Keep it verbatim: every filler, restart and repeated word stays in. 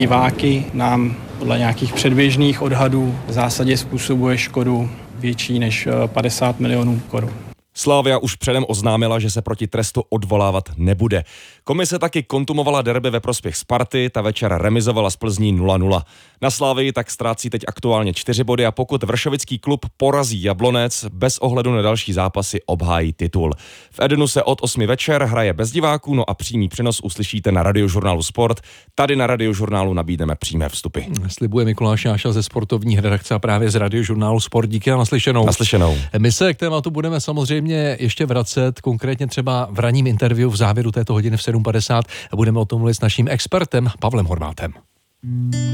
Diváky nám podle nějakých předběžných odhadů v zásadě způsobuje škodu větší než padesát milionů korun. Slavia už předem oznámila, že se proti trestu odvolávat nebude. Komise taky kontumovala derby ve prospěch Sparty, ta večer remizovala s Plzní nula nula. Na Slavii tak ztrácí teď aktuálně čtyři body a pokud vršovický klub porazí Jablonec, bez ohledu na další zápasy obhájí titul. V Edenu se od osmi večer hraje bez diváků, no a přímý přenos uslyšíte na Radiožurnálu Sport. Tady na Radiožurnálu nabídneme přímé vstupy. Slibuje Mikuláš Jáša ze sportovní redakce a právě z Radiožurnálu Sport. Díky a naslyšenou. Naslyšenou. My se k tématu budeme samozřejmě ještě vracet, konkrétně třeba v ranním interview v závěru této hodiny v sedm padesát a budeme o tom mluvit s naším expertem Pavlem Horvátem.